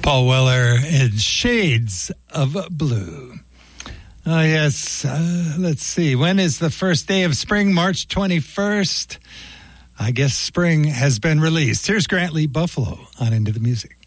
Paul Weller in Shades of Blue. Oh, yes. Let's see. When is the first day of spring? March 21st. I guess spring has been released. Here's Grant Lee Buffalo on Into the Music.